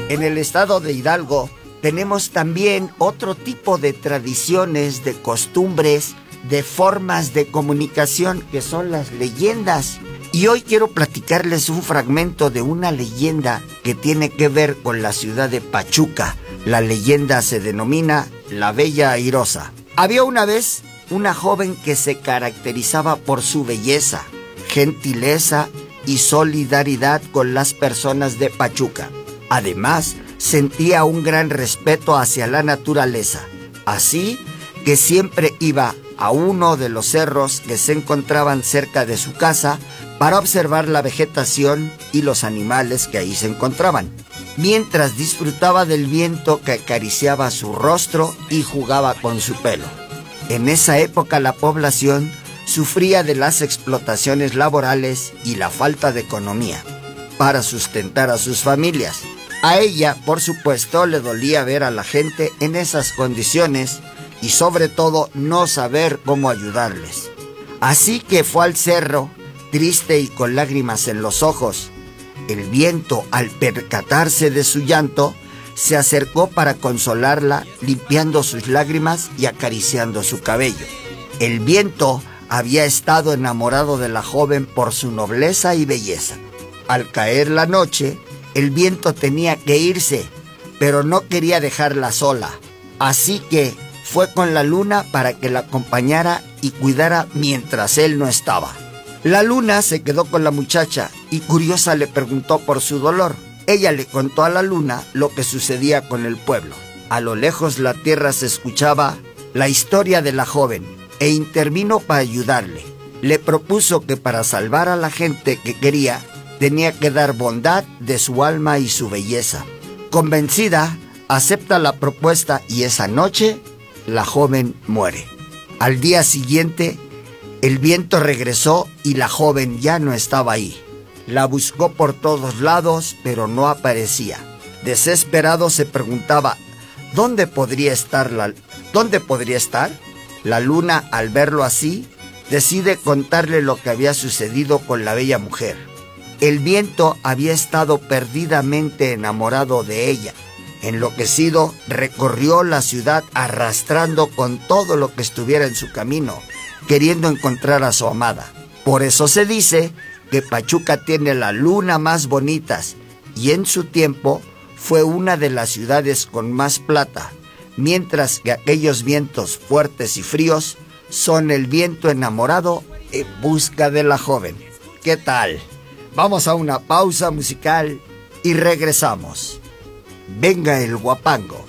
En el estado de Hidalgo tenemos también otro tipo de tradiciones, de costumbres, de formas de comunicación que son las leyendas. Y hoy quiero platicarles un fragmento de una leyenda que tiene que ver con la ciudad de Pachuca. La leyenda se denomina La Bella Airosa. Había una vez una joven que se caracterizaba por su belleza, gentileza y solidaridad con las personas de Pachuca. Además, sentía un gran respeto hacia la naturaleza, así que siempre iba a uno de los cerros que se encontraban cerca de su casa para observar la vegetación y los animales que ahí se encontraban, mientras disfrutaba del viento que acariciaba su rostro y jugaba con su pelo. En esa época la población sufría de las explotaciones laborales y la falta de economía para sustentar a sus familias. A ella, por supuesto, le dolía ver a la gente en esas condiciones y sobre todo no saber cómo ayudarles. Así que fue al cerro, triste y con lágrimas en los ojos. El viento, al percatarse de su llanto, se acercó para consolarla, limpiando sus lágrimas y acariciando su cabello. El viento había estado enamorado de la joven por su nobleza y belleza. Al caer la noche, el viento tenía que irse, pero no quería dejarla sola. Así que fue con la luna para que la acompañara y cuidara mientras él no estaba. La luna se quedó con la muchacha y curiosa le preguntó por su dolor. Ella le contó a la luna lo que sucedía con el pueblo. A lo lejos la tierra se escuchaba la historia de la joven e intervino para ayudarle. Le propuso que para salvar a la gente que quería, tenía que dar bondad de su alma y su belleza. Convencida, acepta la propuesta y esa noche la joven muere. Al día siguiente, el viento regresó y la joven ya no estaba ahí. La buscó por todos lados, pero no aparecía. Desesperado se preguntaba, ¿dónde podría estar? La luna, al verlo así, decide contarle lo que había sucedido con la bella mujer. El viento había estado perdidamente enamorado de ella. Enloquecido, recorrió la ciudad arrastrando con todo lo que estuviera en su camino, queriendo encontrar a su amada. Por eso se dice que Pachuca tiene la luna más bonitas y en su tiempo fue una de las ciudades con más plata, mientras que aquellos vientos fuertes y fríos son el viento enamorado en busca de la joven. ¿Qué tal? Vamos a una pausa musical y regresamos. Venga el guapango.